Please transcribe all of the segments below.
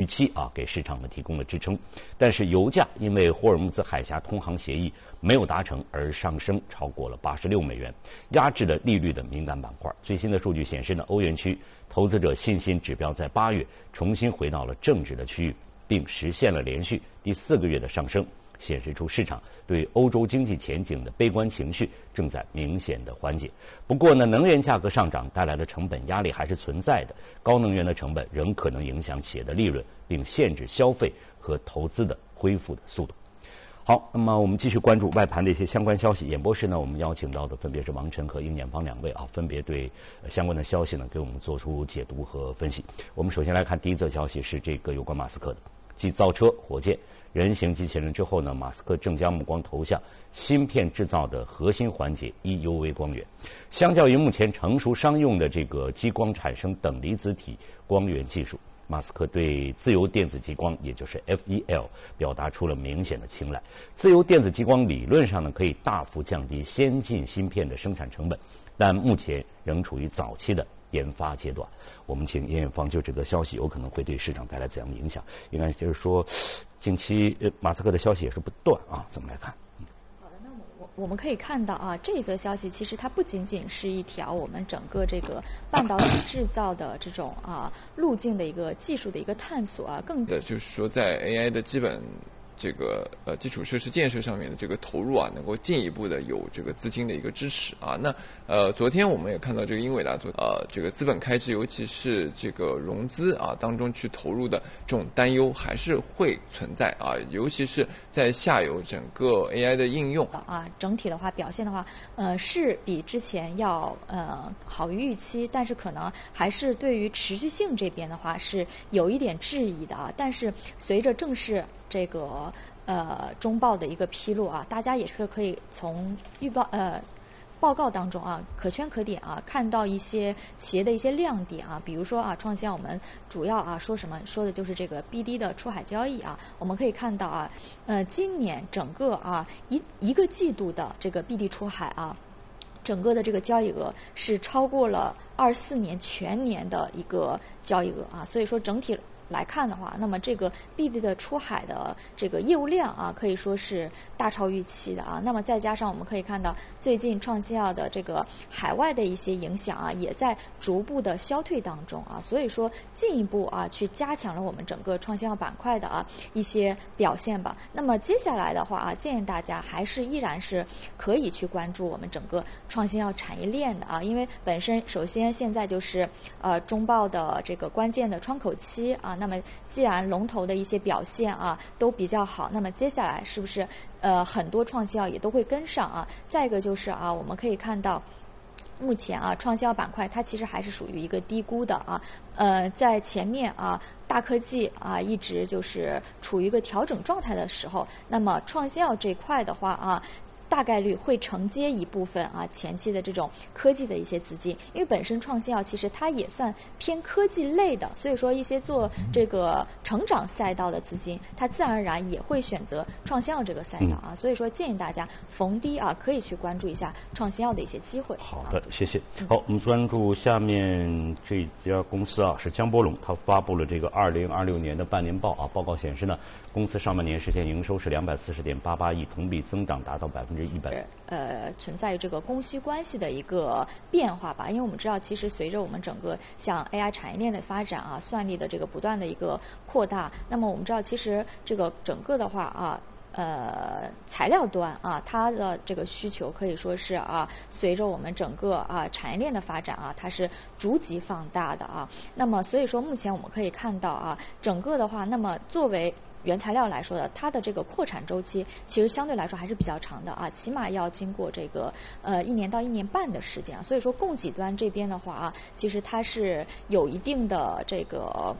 期给市场们提供了支撑。但是油价因为霍尔木兹海峡通航协议没有达成而上升超过了86美元，压制了利率的敏感板块。最新的数据显示呢，欧元区投资者信心指标在8月重新回到了正值的区域，并实现了连续第4个月的上升，显示出市场对欧洲经济前景的悲观情绪正在明显的缓解。不过呢，能源价格上涨带来的成本压力还是存在的，高能源的成本仍可能影响企业的利润，并限制消费和投资的恢复的速度。好，那么我们继续关注外盘的一些相关消息。演播室呢，我们邀请到的分别是王晨和殷艳芳2位分别对相关的消息呢给我们做出解读和分析。我们首先来看第一则消息，是这个有关马斯克的，继造车、火箭、人形机器人之后呢，马斯克正将目光投向芯片制造的核心环节 EUV 光源。相较于目前成熟商用的这个激光产生等离子体光源技术，马斯克对自由电子激光，也就是 FEL 表达出了明显的青睐。自由电子激光理论上呢，可以大幅降低先进芯片的生产成本，但目前仍处于早期的研发阶段。我们请殷艳芳就这个消息有可能会对市场带来怎样的影响？应该就是说，近期马斯克的消息也是不断怎么来看？ 我们可以看到这一则消息其实它不仅仅是一条我们整个这个半导体制造的这种路径的一个技术的一个探索更就是说在 AI 的基本这个基础设施建设上面的这个投入能够进一步的有这个资金的一个支持那昨天我们也看到这个英伟达这个资本开支，尤其是这个融资当中去投入的这种担忧还是会存在尤其是在下游整个 AI 的应用整体的话表现的话是比之前要好于预期，但是可能还是对于持续性这边的话是有一点质疑的但是随着正式这个中报的一个披露大家也是可以从报告当中可圈可点看到一些企业的一些亮点比如说创新我们主要说的就是这个 BD 的出海交易我们可以看到今年整个一个季度的这个 BD 出海整个的这个交易额是超过了24年全年的一个交易额所以说整体来看的话，那么这个 BD 的出海的这个业务量可以说是大超预期的那么再加上我们可以看到最近创新药的这个海外的一些影响也在逐步的消退当中所以说进一步去加强了我们整个创新药板块的一些表现吧。那么接下来的话建议大家还是依然是可以去关注我们整个创新药产业链的因为本身首先现在就是中报的这个关键的窗口期那么既然龙头的一些表现都比较好，那么接下来是不是很多创新药也都会跟上再一个就是我们可以看到目前创新药板块它其实还是属于一个低估的在前面大科技一直就是处于一个调整状态的时候，那么创新药这块的话大概率会承接一部分前期的这种科技的一些资金，因为本身创新药其实它也算偏科技类的，所以说一些做这个成长赛道的资金，它自然而然也会选择创新药这个赛道所以说建议大家逢低可以去关注一下创新药的一些机会。 好的，谢谢。好，我们专注下面这家公司是江波龙，它发布了这个2026年的半年报报告显示呢，公司上半年实现营收是240.88亿，同比增长达到100%。 存在于这个供需关系的一个变化吧，因为我们知道其实随着我们整个像 AI 产业链的发展算力的这个不断的一个扩大，那么我们知道其实这个整个的话材料端它的这个需求可以说是随着我们整个产业链的发展它是逐级放大的那么所以说目前我们可以看到整个的话，那么作为原材料来说的，它的这个扩产周期其实相对来说还是比较长的起码要经过这个1年到1年半的时间所以说供给端这边的话其实它是有一定的这个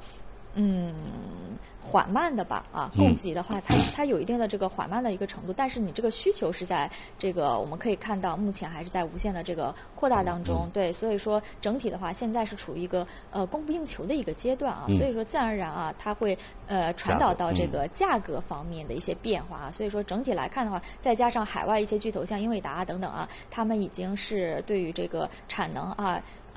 缓慢的吧供给的话它有一定的这个缓慢的一个程度，但是你这个需求是在这个我们可以看到目前还是在无限的这个扩大当中对，所以说整体的话现在是处于一个供不应求的一个阶段所以说自然而然它会传导到这个价格方面的一些变化所以说整体来看的话，再加上海外一些巨头像英伟达等等他们已经是对于这个产能